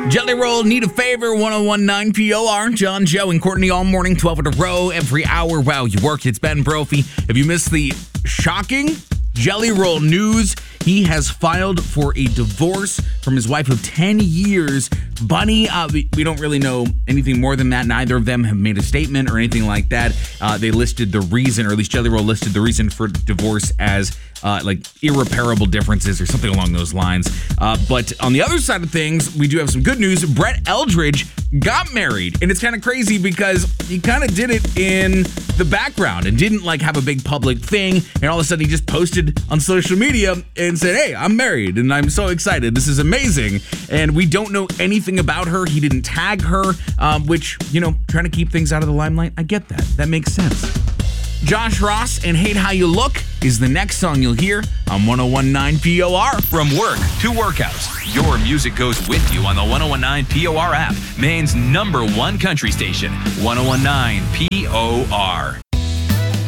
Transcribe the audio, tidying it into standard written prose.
Jelly Roll, Need a Favor, 1019 POR. John, Joe, and Courtney all morning, 12 in a row, every hour. Wow, you worked. It's Ben Brophy. If you missed the shocking Jelly Roll news, he has filed for a divorce from his wife of 10 years. Bunny, we don't really know anything more than that. Neither of them have made a statement or anything like that. They listed the reason, or at least Jelly Roll listed the reason for divorce as irreparable differences or something along those lines. But on the other side of things, we do have some good news. Brett Eldridge got married, and it's kind of crazy because he kind of did it in the background and didn't have a big public thing, and all of a sudden he just posted on social media and said, hey, I'm married and I'm so excited. This is amazing. And we don't know anything about her. He didn't tag her, which, trying to keep things out of the limelight. I get that. That makes sense. Josh Ross and Hate How You Look is the next song you'll hear on 1019 POR. From work to workouts, your music goes with you on the 1019 POR app, Maine's #1 country station, 1019 POR.